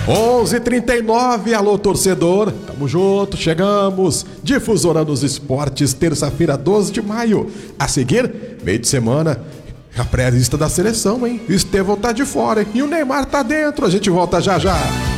11h39, alô torcedor, tamo junto, chegamos. Difusora dos Esportes, terça-feira, 12 de maio. A seguir, meio de semana, a pré-lista da seleção, hein? O Estevão tá de fora, hein? E o Neymar tá dentro, a gente volta já já.